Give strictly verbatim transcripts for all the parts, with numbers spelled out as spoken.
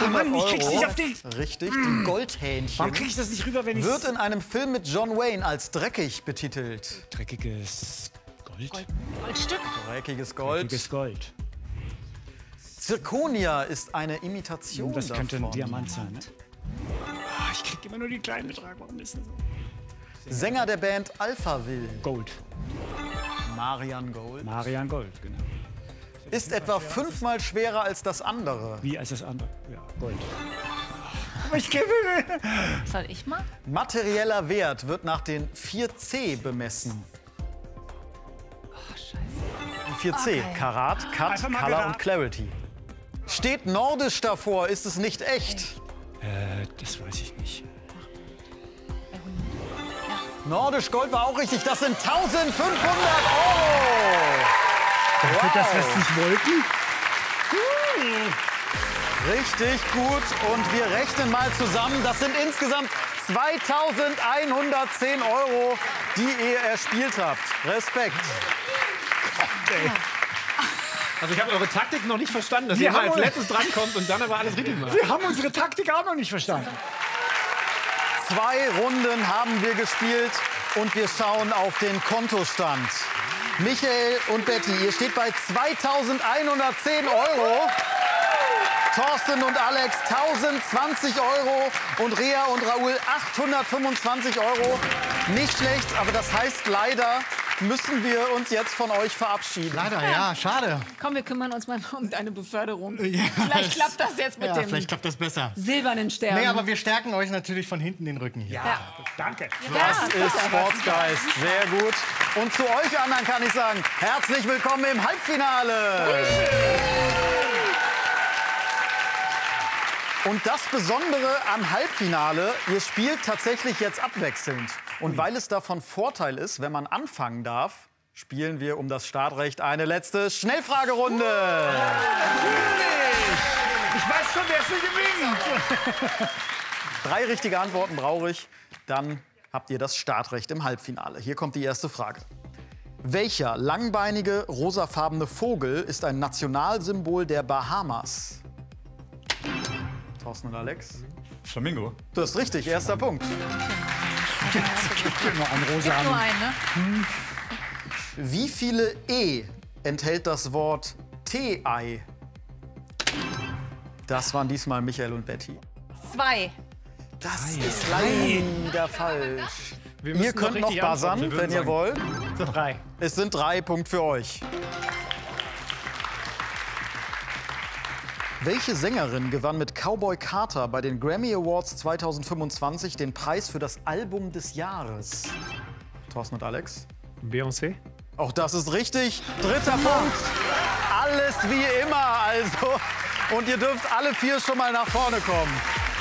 achthundert Mann, ich krieg's nicht Euro. auf die... Richtig, die Goldhähnchen. Warum krieg ich das nicht rüber, wenn ich... Wird in einem Film mit John Wayne als dreckig betitelt. Dreckiges Gold. Gold. Goldstück. Dreckiges Gold. Dreckiges Gold. Zirconia ist eine Imitation Das könnte davon. ein Diamant sein, ne? Ah, ich krieg immer nur die kleinen Betrag. Warum ist das so? Sänger der Band Alphaville. Gold. Marian Gold. Marian Gold, genau. Ist etwa fünfmal schwerer als das andere. Wie als das andere? Ja, Gold. Aber ich kenne... Soll ich mal? Materieller Wert wird nach den vier C bemessen. Oh, scheiße. Die vier C, Okay. Karat, Cut, Einfach mal Color geraten. und Clarity. Steht nordisch davor, ist es nicht echt. Äh, das weiß ich nicht. Nordisch Gold war auch richtig, das sind eintausendfünfhundert Euro. Dafür, dass wir es Wow. nicht wollten? Richtig gut und wir rechnen mal zusammen, das sind insgesamt zweitausendeinhundertzehn Euro, die ihr erspielt habt. Respekt. Also ich habe eure Taktik noch nicht verstanden, dass Wir ihr immer haben als wohl- letztes drankommt und dann aber alles richtig macht. Wir haben unsere Taktik auch noch nicht verstanden. Zwei Runden haben wir gespielt und wir schauen auf den Kontostand. Michael und Betty, ihr steht bei zweitausendeinhundertzehn Euro. Thorsten und Alex tausendzwanzig Euro und Rea und Raoul achthundertfünfundzwanzig Euro. Nicht schlecht, aber das heißt leider müssen wir uns jetzt von euch verabschieden. Leider, ja, schade. Komm, wir kümmern uns mal um deine Beförderung. Vielleicht klappt das jetzt mit Ja, dem vielleicht klappt das besser. silbernen Stern. Nee, aber wir stärken euch natürlich von hinten den Rücken hier. ja. Danke. Das ist Sportsgeist, sehr gut. Und zu euch anderen kann ich sagen, herzlich willkommen im Halbfinale. Und das Besondere am Halbfinale, ihr spielt tatsächlich jetzt abwechselnd. Und weil es davon Vorteil ist, wenn man anfangen darf, spielen wir um das Startrecht eine letzte Schnellfragerunde. Ich weiß schon, wer sie gewinnt. Drei richtige Antworten brauche ich, dann habt ihr das Startrecht im Halbfinale. Hier kommt die erste Frage. Welcher langbeinige, rosafarbene Vogel ist ein Nationalsymbol der Bahamas? Thorsten und Alex? Flamingo. Das ist richtig, erster Punkt. Nur ein rosa. Nur ein, ne? Wie viele E enthält das Wort Tee-Ei? Das waren diesmal Michael und Betty. Zwei. Das ist leider falsch. Wir Ihr müssen könnt noch richtig buzzern, antworten. Wir wenn würden ihr wollt. Drei. Es sind drei Punkte für euch. Welche Sängerin gewann mit Cowboy Carter bei den Grammy Awards zweitausendfünfundzwanzig den Preis für das Album des Jahres? Thorsten und Alex? Beyoncé? Auch das ist richtig. Dritter Punkt. Alles wie immer also. Und ihr dürft alle vier schon mal nach vorne kommen.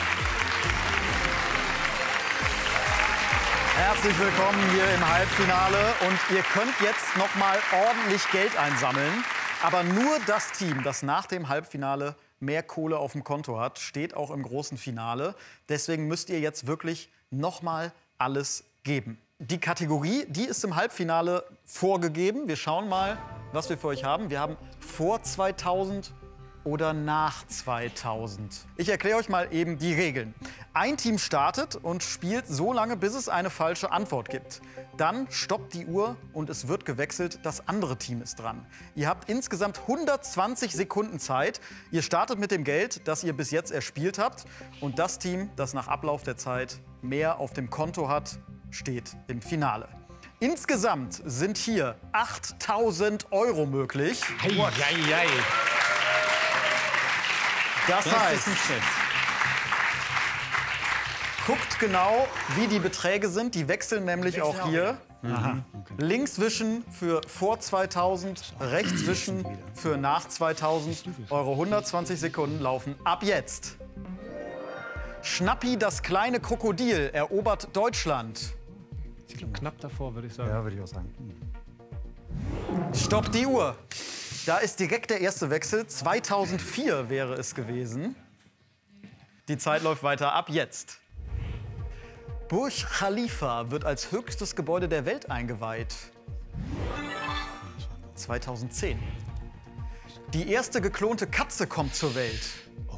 Herzlich willkommen hier im Halbfinale. Und ihr könnt jetzt noch mal ordentlich Geld einsammeln. Aber nur das Team, das nach dem Halbfinale mehr Kohle auf dem Konto hat, steht auch im großen Finale. Deswegen müsst ihr jetzt wirklich noch mal alles geben. Die Kategorie, die ist im Halbfinale vorgegeben. Wir schauen mal, was wir für euch haben. Wir haben vor zweitausend oder nach zweitausend. Ich erkläre euch mal eben die Regeln. Ein Team startet und spielt so lange, bis es eine falsche Antwort gibt. Dann stoppt die Uhr und es wird gewechselt. Das andere Team ist dran. Ihr habt insgesamt hundertzwanzig Sekunden Zeit. Ihr startet mit dem Geld, das ihr bis jetzt erspielt habt. Und das Team, das nach Ablauf der Zeit mehr auf dem Konto hat, steht im Finale. Insgesamt sind hier achttausend Euro möglich. Eieiei. Das heißt, guckt genau, wie die Beträge sind. Die wechseln nämlich auch hier. Links wischen für vor zweitausend, rechts wischen für nach zweitausend. Eure hundertzwanzig Sekunden laufen ab jetzt. Schnappi, das kleine Krokodil, erobert Deutschland. Knapp davor, würde ich sagen. Ja, würde ich auch sagen. Stoppt die Uhr. Da ist direkt der erste Wechsel. zweitausendvier wäre es gewesen. Die Zeit läuft weiter ab jetzt. Burj Khalifa wird als höchstes Gebäude der Welt eingeweiht. zweitausendzehn. Die erste geklonte Katze kommt zur Welt.